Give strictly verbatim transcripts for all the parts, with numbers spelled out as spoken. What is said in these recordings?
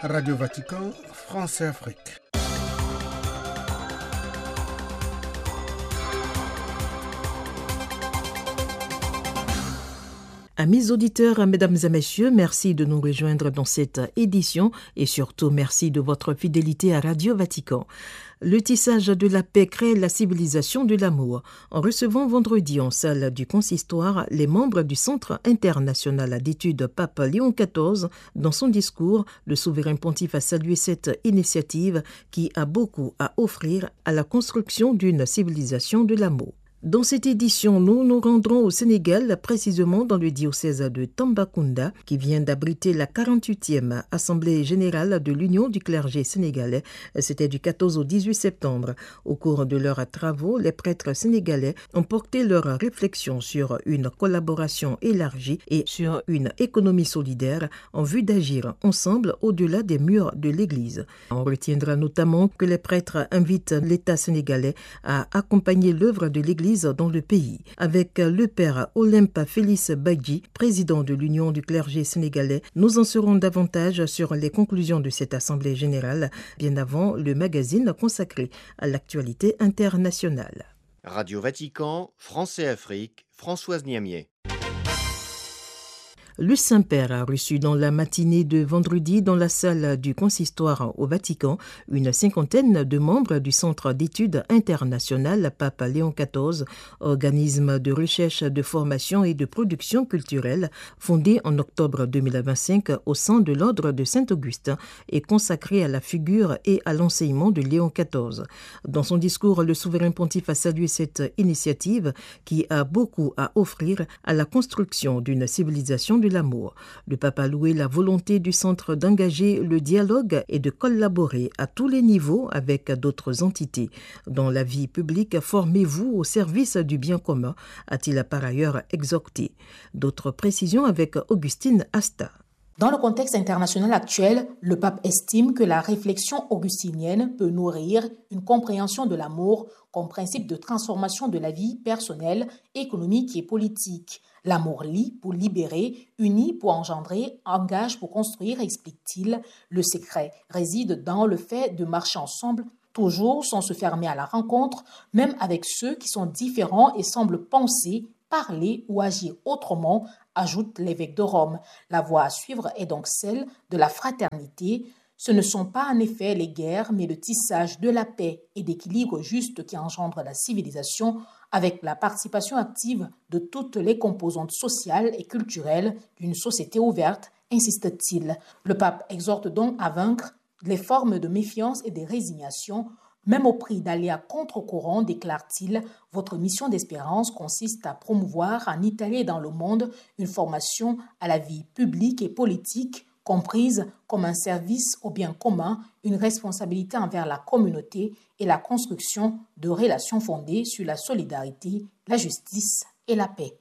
Radio Vatican, France et Afrique. Amis auditeurs, mesdames et messieurs, merci de nous rejoindre dans cette édition et surtout merci de votre fidélité à Radio Vatican. Le tissage de la paix crée la civilisation de l'amour. En recevant vendredi en salle du consistoire les membres du Centre international d'études Pape Léon quatorze, dans son discours, le souverain pontife a salué cette initiative qui a beaucoup à offrir à la construction d'une civilisation de l'amour. Dans cette édition, nous nous rendrons au Sénégal, précisément dans le diocèse de Tambacounda, qui vient d'abriter la quarante-huitième Assemblée générale de l'Union du clergé sénégalais. C'était du quatorze au dix-huit septembre. Au cours de leurs travaux, les prêtres sénégalais ont porté leurs réflexions sur une collaboration élargie et sur une économie solidaire en vue d'agir ensemble au-delà des murs de l'Église. On retiendra notamment que les prêtres invitent l'État sénégalais à accompagner l'œuvre de l'Église dans le pays. Avec le père Olympe Félix Badji, président de l'Union du clergé sénégalais, nous en saurons davantage sur les conclusions de cette Assemblée générale, bien avant le magazine consacré à l'actualité internationale. Radio Vatican, France et Afrique, Françoise Niamier. Le Saint-Père a reçu dans la matinée de vendredi dans la salle du consistoire au Vatican une cinquantaine de membres du Centre d'études internationales Pape Léon quatorze, organisme de recherche, de formation et de production culturelle fondé en octobre deux mille vingt-cinq au sein de l'ordre de Saint-Augustin et consacré à la figure et à l'enseignement de Léon quatorze. Dans son discours, le souverain pontife a salué cette initiative qui a beaucoup à offrir à la construction d'une civilisation de l'amour. Le pape a loué la volonté du centre d'engager le dialogue et de collaborer à tous les niveaux avec d'autres entités. Dans la vie publique, formez-vous au service du bien commun, a-t-il par ailleurs exhorté. D'autres précisions avec Augustine Asta. Dans le contexte international actuel, le pape estime que la réflexion augustinienne peut nourrir une compréhension de l'amour comme principe de transformation de la vie personnelle, économique et politique. L'amour lie pour libérer, unit pour engendrer, engage pour construire, explique-t-il. Le secret réside dans le fait de marcher ensemble, toujours sans se fermer à la rencontre, même avec ceux qui sont différents et semblent penser, parler ou agir autrement, ajoute l'évêque de Rome. La voie à suivre est donc celle de la fraternité. Ce ne sont pas en effet les guerres, mais le tissage de la paix et d'équilibre juste qui engendre la civilisation, avec la participation active de toutes les composantes sociales et culturelles d'une société ouverte, insiste-t-il. Le pape exhorte donc à vaincre les formes de méfiance et de résignation, même au prix d'aller à contre-courant, déclare-t-il. Votre mission d'espérance consiste à promouvoir en Italie et dans le monde une formation à la vie publique et politique, comprise comme un service au bien commun, une responsabilité envers la communauté et la construction de relations fondées sur la solidarité, la justice et la paix.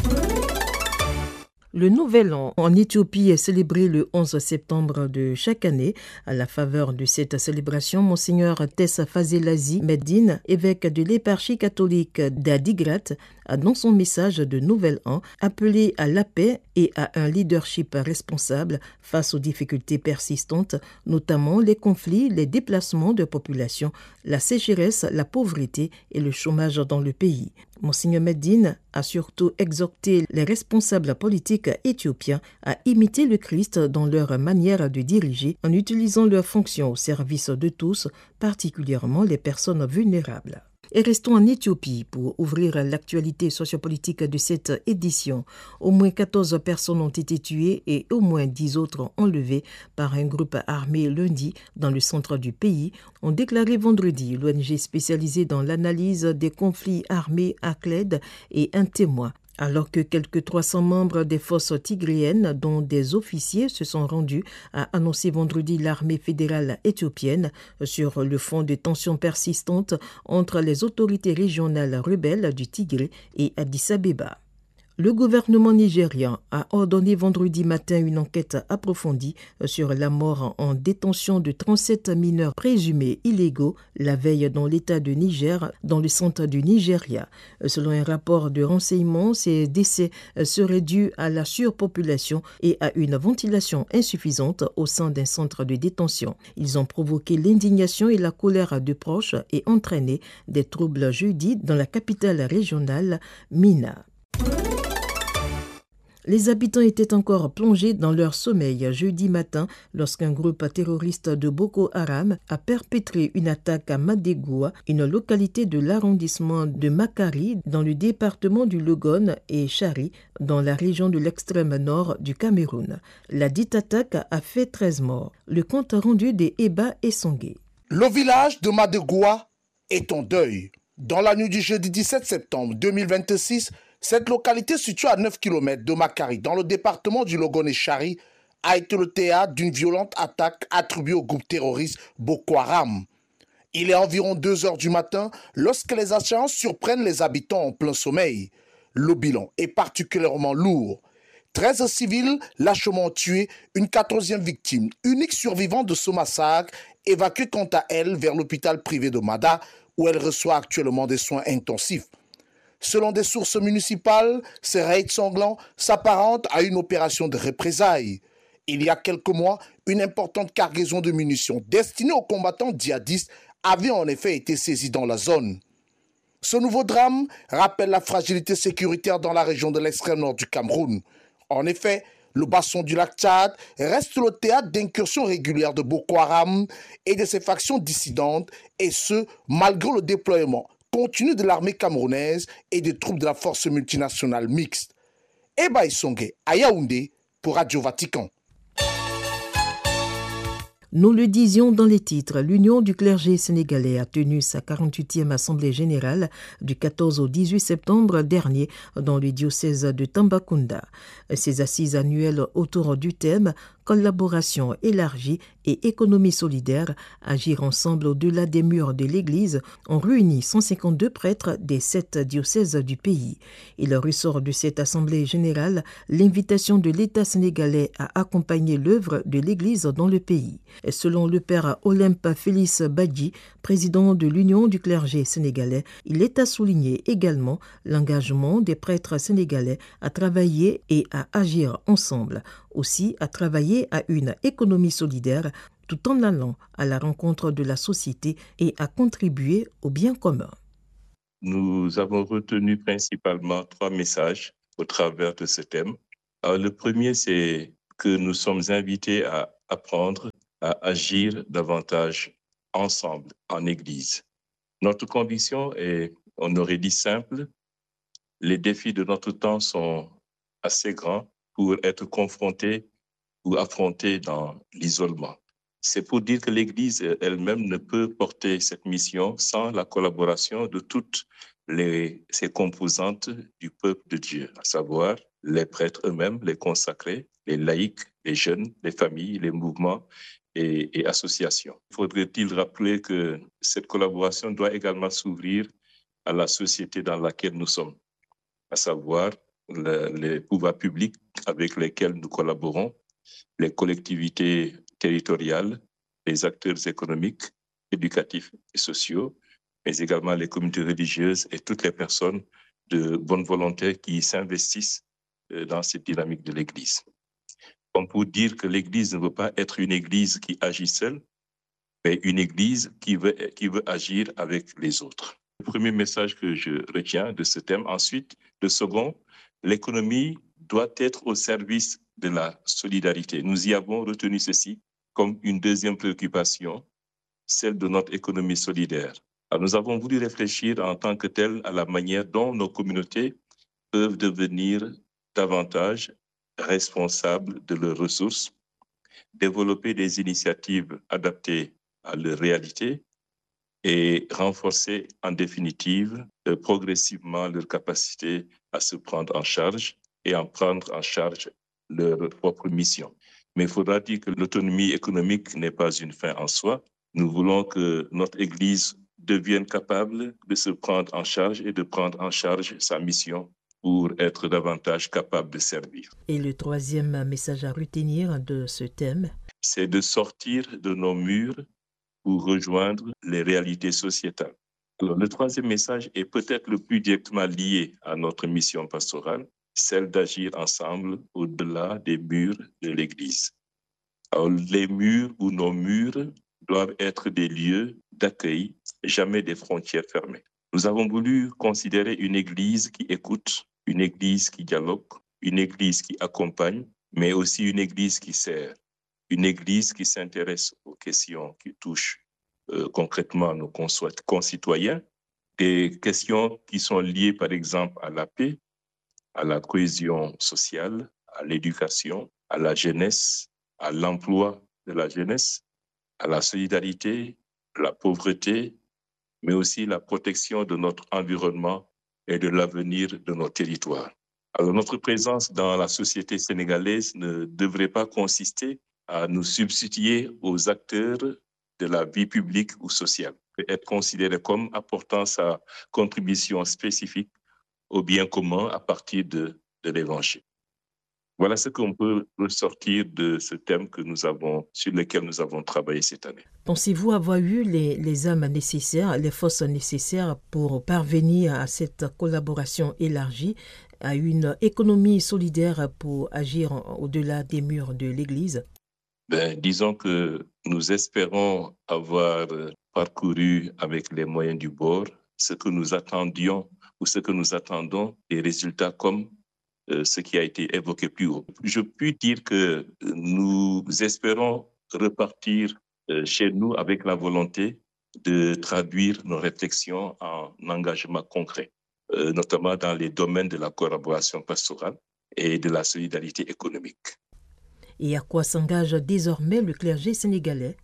Le Nouvel An en Éthiopie est célébré le onze septembre de chaque année. À la faveur de cette célébration, Monseigneur Tessa Fazelazi Meddine, évêque de l'éparchie catholique d'Adigrat, a dans son message de Nouvel An appelé à la paix et à un leadership responsable face aux difficultés persistantes, notamment les conflits, les déplacements de population, la sécheresse, la pauvreté et le chômage dans le pays. Monseigneur Meddine a surtout exhorté les responsables politiques éthiopiens à imiter le Christ dans leur manière de diriger en utilisant leurs fonctions au service de tous, particulièrement les personnes vulnérables. Et restons en Éthiopie pour ouvrir l'actualité sociopolitique de cette édition. Au moins quatorze personnes ont été tuées et au moins dix autres enlevées par un groupe armé lundi dans le centre du pays, ont déclaré vendredi l'O N G spécialisée dans l'analyse des conflits armés Akled et un témoin. Alors que quelques trois cents membres des forces tigréennes, dont des officiers, se sont rendus, a annoncé vendredi l'armée fédérale éthiopienne sur le fond de tensions persistantes entre les autorités régionales rebelles du Tigré et Addis Abeba. Le gouvernement nigérien a ordonné vendredi matin une enquête approfondie sur la mort en détention de trente-sept mineurs présumés illégaux la veille dans l'État de Niger, dans le centre du Nigeria. Selon un rapport de renseignement, ces décès seraient dus à la surpopulation et à une ventilation insuffisante au sein d'un centre de détention. Ils ont provoqué l'indignation et la colère de proches et entraîné des troubles jeudi dans la capitale régionale, Mina. Les habitants étaient encore plongés dans leur sommeil jeudi matin lorsqu'un groupe terroriste de Boko Haram a perpétré une attaque à Madegoua, une localité de l'arrondissement de Makari dans le département du Logone et Chari dans la région de l'extrême nord du Cameroun. La dite attaque a fait treize morts. Le compte rendu des Eba et Songé. Le village de Madegoua est en deuil. Dans la nuit du jeudi dix-sept septembre deux mille vingt-six, cette localité située à neuf kilomètres de Makari, dans le département du Logone et Chari, a été le théâtre d'une violente attaque attribuée au groupe terroriste Boko Haram. Il est environ deux heures du matin lorsque les assaillants surprennent les habitants en plein sommeil. Le bilan est particulièrement lourd. treize civils lâchement tués, une quatorzième victime, unique survivante de ce massacre, évacuée quant à elle vers l'hôpital privé de Mada, où elle reçoit actuellement des soins intensifs. Selon des sources municipales, ces raids sanglants s'apparentent à une opération de représailles. Il y a quelques mois, une importante cargaison de munitions destinée aux combattants djihadistes avait en effet été saisie dans la zone. Ce nouveau drame rappelle la fragilité sécuritaire dans la région de l'extrême nord du Cameroun. En effet, le bassin du lac Tchad reste le théâtre d'incursions régulières de Boko Haram et de ses factions dissidentes, et ce, malgré le déploiement continu de l'armée camerounaise et des troupes de la force multinationale mixte. Eba Isonge à Yaoundé pour Radio Vatican. Nous le disions dans les titres, l'Union du clergé sénégalais a tenu sa quarante-huitième assemblée générale du quatorze au dix-huit septembre dernier dans le diocèse de Tambacounda. Ces assises annuelles autour du thème « Collaboration élargie et économie solidaire, agir ensemble au-delà des murs de l'Église » ont réuni cent cinquante-deux prêtres des sept diocèses du pays. Il ressort de cette assemblée générale l'invitation de l'État sénégalais à accompagner l'œuvre de l'Église dans le pays. Selon le père Olympe Félix Badji, président de l'Union du clergé sénégalais, il est à souligner également l'engagement des prêtres sénégalais à travailler et à agir ensemble, aussi à travailler à une économie solidaire tout en allant à la rencontre de la société et à contribuer au bien commun. Nous avons retenu principalement trois messages au travers de ce thème. Alors, le premier, c'est que nous sommes invités à apprendre à agir davantage ensemble en Église. Notre conviction est, on aurait dit simple, les défis de notre temps sont assez grands pour être confrontés ou affrontés dans l'isolement. C'est pour dire que l'Église elle-même ne peut porter cette mission sans la collaboration de toutes les, ces composantes du peuple de Dieu, à savoir les prêtres eux-mêmes, les consacrés, les laïcs, les jeunes, les familles, les mouvements et, et associations. Faudrait-il rappeler que cette collaboration doit également s'ouvrir à la société dans laquelle nous sommes, à savoir le, les pouvoirs publics avec lesquels nous collaborons, les collectivités territoriales, les acteurs économiques, éducatifs et sociaux, mais également les communautés religieuses et toutes les personnes de bonne volonté qui s'investissent dans cette dynamique de l'Église. Comme pour dire que l'Église ne veut pas être une Église qui agit seule, mais une Église qui veut, qui veut agir avec les autres. Le premier message que je retiens de ce thème. Ensuite, le second, l'économie doit être au service de la solidarité. Nous y avons retenu ceci comme une deuxième préoccupation, celle de notre économie solidaire. Alors, nous avons voulu réfléchir en tant que tel à la manière dont nos communautés peuvent devenir davantage responsables de leurs ressources, développer des initiatives adaptées à leur réalité et renforcer en définitive euh, progressivement leur capacité à se prendre en charge et en prendre en charge leur propre mission. Mais il faudra dire que l'autonomie économique n'est pas une fin en soi. Nous voulons que notre Église devienne capable de se prendre en charge et de prendre en charge sa mission pour être davantage capable de servir. Et le troisième message à retenir de ce thème, c'est de sortir de nos murs pour rejoindre les réalités sociétales. Alors, le troisième message est peut-être le plus directement lié à notre mission pastorale, celle d'agir ensemble au-delà des murs de l'Église. Alors, les murs ou nos murs doivent être des lieux d'accueil, jamais des frontières fermées. Nous avons voulu considérer une Église qui écoute, une Église qui dialogue, une Église qui accompagne, mais aussi une Église qui sert, une Église qui s'intéresse aux questions qui touchent euh, concrètement nos concitoyens, des questions qui sont liées par exemple à la paix, à la cohésion sociale, à l'éducation, à la jeunesse, à l'emploi de la jeunesse, à la solidarité, la pauvreté, mais aussi la protection de notre environnement et de l'avenir de nos territoires. Alors, notre présence dans la société sénégalaise ne devrait pas consister à nous substituer aux acteurs de la vie publique ou sociale, et être considéré comme apportant sa contribution spécifique au bien commun à partir de, de l'Évangile. Voilà ce qu'on peut ressortir de ce thème que nous avons, sur lequel nous avons travaillé cette année. Pensez-vous avoir eu les, les âmes nécessaires, les forces nécessaires pour parvenir à cette collaboration élargie, à une économie solidaire pour agir au-delà des murs de l'Église? Ben, disons que nous espérons avoir parcouru avec les moyens du bord ce que nous attendions ou ce que nous attendons des résultats comme euh, ce qui a été évoqué plus haut. Je puis dire que nous espérons repartir euh, chez nous avec la volonté de traduire nos réflexions en engagement concret, euh, notamment dans les domaines de la collaboration pastorale et de la solidarité économique. Et à quoi s'engage désormais le clergé sénégalais?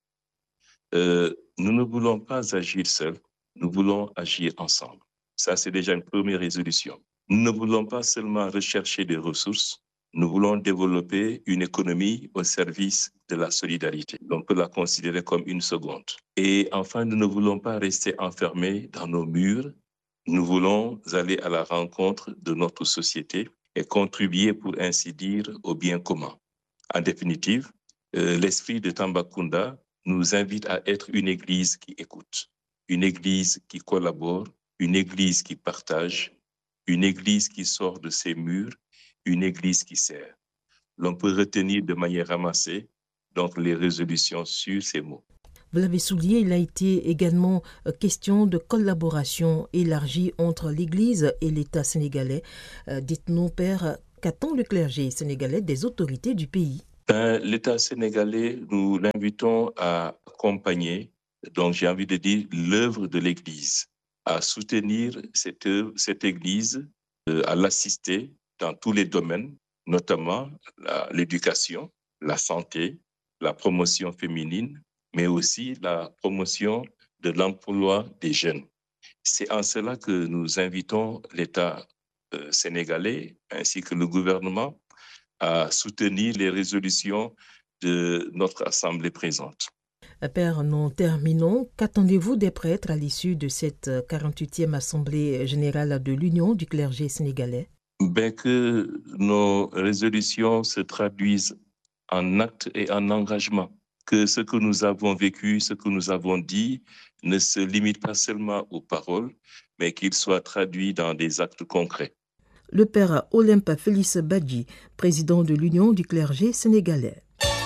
euh, Nous ne voulons pas agir seuls, nous voulons agir ensemble. Ça, c'est déjà une première résolution. Nous ne voulons pas seulement rechercher des ressources, nous voulons développer une économie au service de la solidarité. On peut la considérer comme une seconde. Et enfin, nous ne voulons pas rester enfermés dans nos murs. Nous voulons aller à la rencontre de notre société et contribuer, pour ainsi dire, au bien commun. En définitive, euh, l'esprit de Tambacounda nous invite à être une église qui écoute, une église qui collabore, une église qui partage, une église qui sort de ses murs, une église qui sert. L'on peut retenir de manière ramassée donc les résolutions sur ces mots. Vous l'avez souligné, il a été également question de collaboration élargie entre l'Église et l'État sénégalais. Euh, dites-nous, Père, qu'attend le clergé sénégalais des autorités du pays? Ben, L'État sénégalais, nous l'invitons à accompagner, donc j'ai envie de dire, l'œuvre de l'Église, à soutenir cette, cette Église, euh, à l'assister dans tous les domaines, notamment la, l'éducation, la santé, la promotion féminine, mais aussi la promotion de l'emploi des jeunes. C'est en cela que nous invitons l'État euh, sénégalais ainsi que le gouvernement à soutenir les résolutions de notre Assemblée présente. Père, nous terminons. Qu'attendez-vous des prêtres à l'issue de cette quarante-huitième Assemblée générale de l'Union du clergé sénégalais? Ben, que nos résolutions se traduisent en actes et en engagement. Que ce que nous avons vécu, ce que nous avons dit, ne se limite pas seulement aux paroles, mais qu'il soit traduit dans des actes concrets. Le père Olympe Félix Badji, président de l'Union du clergé sénégalais.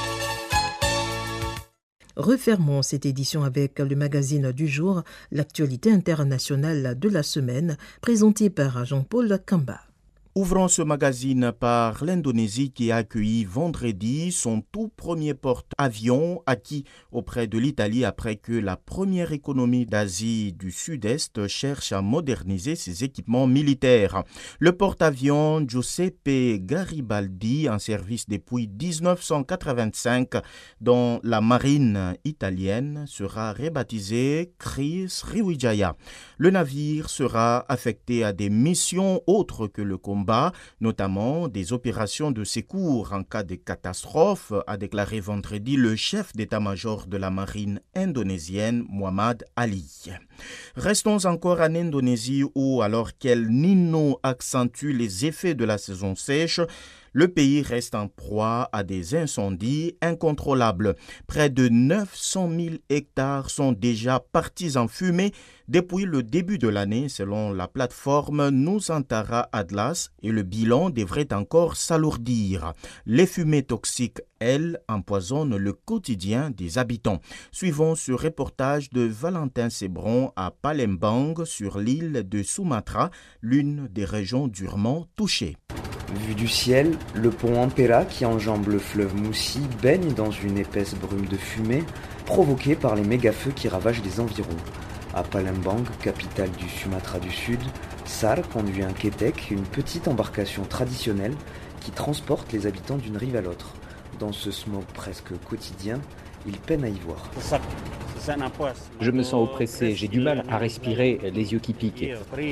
Refermons cette édition avec le magazine du jour, l'actualité internationale de la semaine, présenté par Jean-Paul Kamba. Ouvrons ce magazine par l'Indonésie qui a accueilli vendredi son tout premier porte-avions acquis auprès de l'Italie après que la première économie d'Asie du Sud-Est cherche à moderniser ses équipements militaires. Le porte-avions Giuseppe Garibaldi, en service depuis dix-neuf cent quatre-vingt-cinq dans la marine italienne, sera rebaptisé Chris Sriwijaya. Le navire sera affecté à des missions autres que le commandement combat, notamment des opérations de secours en cas de catastrophe, a déclaré vendredi le chef d'état-major de la marine indonésienne, Muhammad Ali. Restons encore en Indonésie où, alors qu'El Niño accentue les effets de la saison sèche, le pays reste en proie à des incendies incontrôlables. Près de neuf cent mille hectares sont déjà partis en fumée depuis le début de l'année, selon la plateforme Nusantara Atlas, et le bilan devrait encore s'alourdir. Les fumées toxiques, elles, empoisonnent le quotidien des habitants. Suivons ce reportage de Valentin Sebron à Palembang, sur l'île de Sumatra, l'une des régions durement touchées. Vu du ciel, le pont Ampera qui enjambe le fleuve Musi baigne dans une épaisse brume de fumée provoquée par les méga-feux qui ravagent les environs. À Palembang, capitale du Sumatra du Sud, Sar conduit un ketek, une petite embarcation traditionnelle qui transporte les habitants d'une rive à l'autre. Dans ce smog presque quotidien, il peine à y voir. Je me sens oppressé, j'ai du mal à respirer, les yeux qui piquent.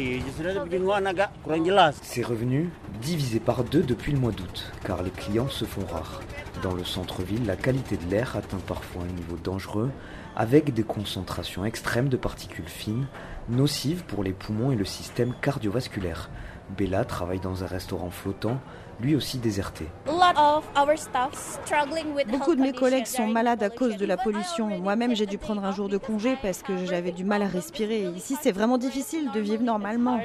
Ces revenus divisés par deux depuis le mois d'août, car les clients se font rares. Dans le centre-ville, la qualité de l'air atteint parfois un niveau dangereux, avec des concentrations extrêmes de particules fines, nocives pour les poumons et le système cardiovasculaire. Bella travaille dans un restaurant flottant, lui aussi déserté. Beaucoup de mes collègues sont malades à cause de la pollution. Moi-même, j'ai dû prendre un jour de congé parce que j'avais du mal à respirer. Ici, c'est vraiment difficile de vivre normalement.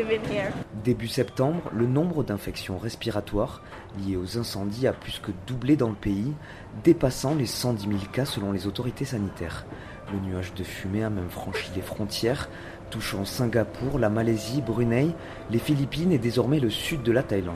Début septembre, le nombre d'infections respiratoires liées aux incendies a plus que doublé dans le pays, dépassant les cent dix mille cas selon les autorités sanitaires. Le nuage de fumée a même franchi les frontières, touchant Singapour, la Malaisie, Brunei, les Philippines et désormais le sud de la Thaïlande.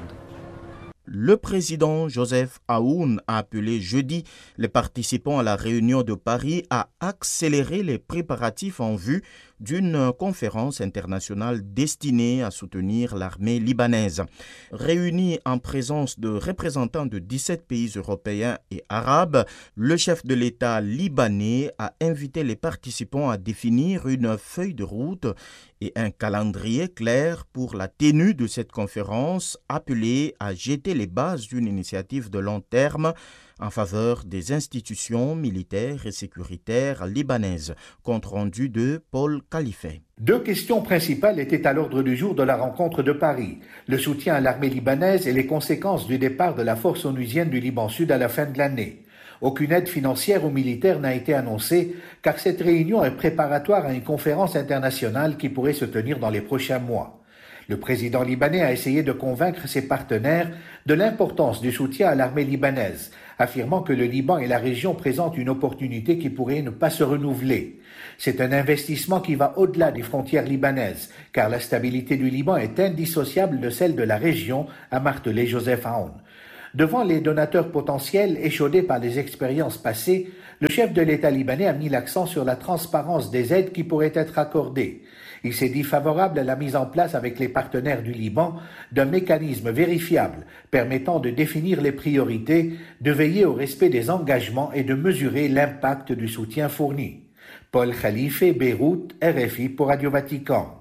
Le président Joseph Aoun a appelé jeudi les participants à la réunion de Paris à accélérer les préparatifs en vue d'une conférence internationale destinée à soutenir l'armée libanaise. Réunis en présence de représentants de dix-sept pays européens et arabes, le chef de l'État libanais a invité les participants à définir une feuille de route et un calendrier clair pour la tenue de cette conférence, appelée à jeter les bases d'une initiative de long terme en faveur des institutions militaires et sécuritaires libanaises. Compte rendu de Paul Califet. Deux questions principales étaient à l'ordre du jour de la rencontre de Paris. Le soutien à l'armée libanaise et les conséquences du départ de la force onusienne du Liban Sud à la fin de l'année. Aucune aide financière ou militaire n'a été annoncée, car cette réunion est préparatoire à une conférence internationale qui pourrait se tenir dans les prochains mois. Le président libanais a essayé de convaincre ses partenaires de l'importance du soutien à l'armée libanaise, affirmant que le Liban et la région présentent une opportunité qui pourrait ne pas se renouveler. C'est un investissement qui va au-delà des frontières libanaises, car la stabilité du Liban est indissociable de celle de la région, a martelé Joseph Aoun. Devant les donateurs potentiels échaudés par les expériences passées, le chef de l'État libanais a mis l'accent sur la transparence des aides qui pourraient être accordées. Il s'est dit favorable à la mise en place avec les partenaires du Liban d'un mécanisme vérifiable permettant de définir les priorités, de veiller au respect des engagements et de mesurer l'impact du soutien fourni. Paul Khalife, Beyrouth, R F I pour Radio Vatican.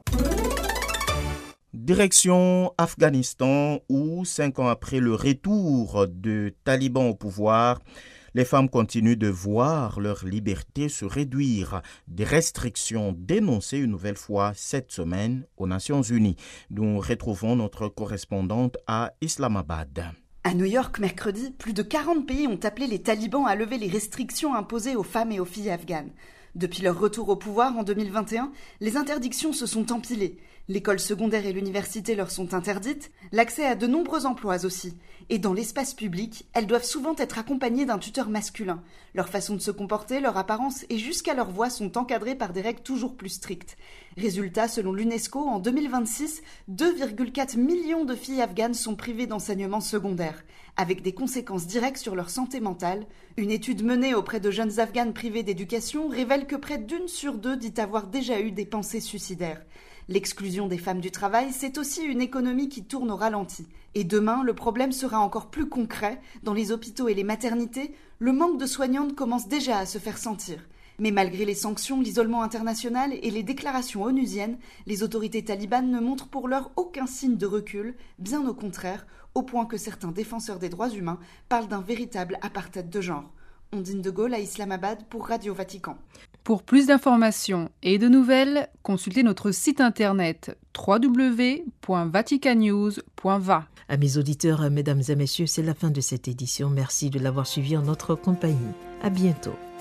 Direction Afghanistan où, cinq ans après le retour de talibans au pouvoir, les femmes continuent de voir leur liberté se réduire. Des restrictions dénoncées une nouvelle fois cette semaine aux Nations Unies. Nous retrouvons notre correspondante à Islamabad. À New York, mercredi, plus de quarante pays ont appelé les talibans à lever les restrictions imposées aux femmes et aux filles afghanes. Depuis leur retour au pouvoir en deux mille vingt et un, les interdictions se sont empilées. L'école secondaire et l'université leur sont interdites, l'accès à de nombreux emplois aussi. Et dans l'espace public, elles doivent souvent être accompagnées d'un tuteur masculin. Leur façon de se comporter, leur apparence et jusqu'à leur voix sont encadrées par des règles toujours plus strictes. Résultat, selon l'UNESCO, en deux mille vingt-six, deux virgule quatre millions de filles afghanes sont privées d'enseignement secondaire, avec des conséquences directes sur leur santé mentale. Une étude menée auprès de jeunes afghanes privées d'éducation révèle que près d'une sur deux dit avoir déjà eu des pensées suicidaires. L'exclusion des femmes du travail, c'est aussi une économie qui tourne au ralenti. Et demain, le problème sera encore plus concret. Dans les hôpitaux et les maternités, le manque de soignantes commence déjà à se faire sentir. Mais malgré les sanctions, l'isolement international et les déclarations onusiennes, les autorités talibanes ne montrent pour l'heure aucun signe de recul, bien au contraire, au point que certains défenseurs des droits humains parlent d'un véritable apartheid de genre. Ondine de Gaulle à Islamabad pour Radio Vatican. Pour plus d'informations et de nouvelles, consultez notre site internet w w w point vaticanews point v a. Amis auditeurs, mesdames et messieurs, c'est la fin de cette édition. Merci de l'avoir suivi en notre compagnie. À bientôt.